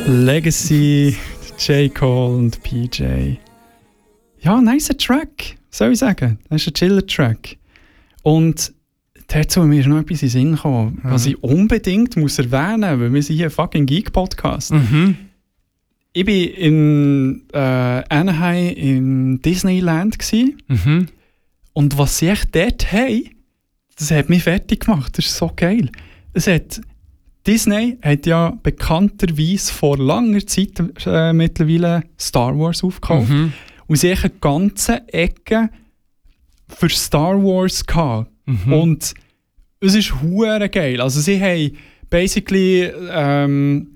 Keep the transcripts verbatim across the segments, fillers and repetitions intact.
Legacy, J. Cole und P J. Ja, nice Track, soll ich sagen. Das ist ein chiller Track. Und dazu mir ist noch etwas in den Sinn gekommen, mhm. was ich unbedingt muss erwähnen muss, weil wir sind hier ein fucking Geek-Podcast. Mhm. Ich war in äh, Anaheim im Disneyland. Mhm. Und was sie echt dort haben, das hat mich fertig gemacht. Das ist so geil. Es hat, Disney hat ja bekannterweise vor langer Zeit äh, mittlerweile Star Wars aufgekauft. Mhm. Und sie hatten eine ganze Ecke für Star Wars gehabt. Mhm. Und es ist hure geil. Also sie haben basically ähm,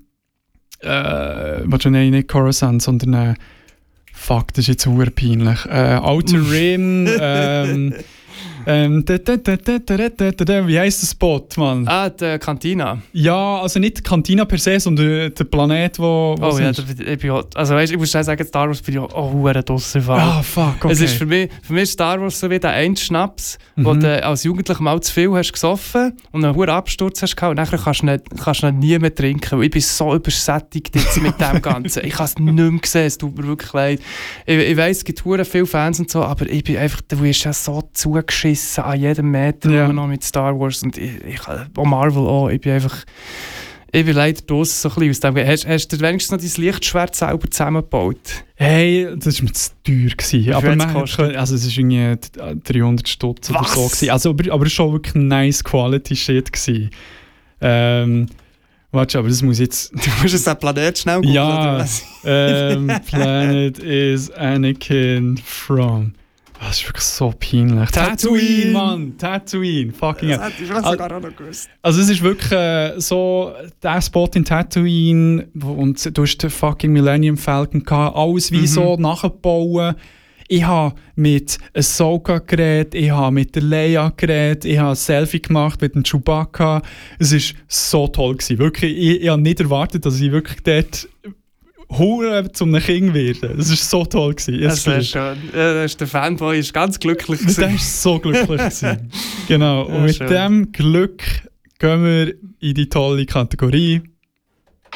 äh, was nein, nicht Coruscant, sondern äh, fuck, das ist jetzt hure peinlich. Äh, Outer Rim, ähm, ähm, da, da, da, da, da, da, da, da, wie heisst der Spot, Mann? Ah, die Cantina. Ja, also nicht die Cantina per se, sondern der Planet, wo, wo oh ja, da, ich bin auch, also weißt, ich muss schon sagen, Star Wars bin ich auch oh, draussen. Ah, fuck, okay. Es ist für mich, für mich ist Star Wars so wie der eine Schnaps, mhm. wo du als Jugendlicher mal zu viel hast gesoffen und einen hohen Absturz hast gehabt und nachher kannst du nicht, kannst du nicht nie mehr trinken. Ich bin so übersättigt jetzt mit dem Ganzen. Ich habe es nicht mehr gesehen, es tut mir wirklich leid. Ich, ich weiss, es gibt viele Fans und so, aber ich bin einfach, du bist ja so zugeschissen an jedem Meter ja. noch mit Star Wars und ich, ich, auch Marvel auch. Ich bin einfach, ich bin leider draussen so ein bisschen aus dem. Hast, hast du wenigstens noch dein Lichtschwert selber zusammengebaut? Hey, das war mir zu teuer gewesen. Aber man hat, also es war irgendwie dreihundert Stutz oder so gewesen. Also, aber, aber es war schon wirklich nice Quality Shit gewesen. Ähm, warte, aber das muss jetzt... Du musst jetzt den Planet schnell googeln, ja, oder was? ähm, Planet is Anakin from... Das ist wirklich so peinlich. Tatooine, Tatooine Mann! Tatooine! Fucking das hätte ich vielleicht sogar auch noch gewusst. Also es ist wirklich äh, so, der Spot in Tatooine und du hast den fucking Millennium Falcon gehabt, alles wie mhm. so nachgebaut. Ich habe mit Ahsoka geredet, ich habe mit der Leia geredet, ich habe ein Selfie gemacht mit dem Chewbacca. Es war so toll gewesen. Wirklich, ich, ich habe nicht erwartet, dass ich wirklich dort Hure zum Kind werden. Das war so toll gewesen. Das wäre schön. Ja, der Fanboy ist ganz glücklich gewesen. Der war so glücklich gewesen. Genau. Und ja, mit schön. Dem Glück gehen wir in die tolle Kategorie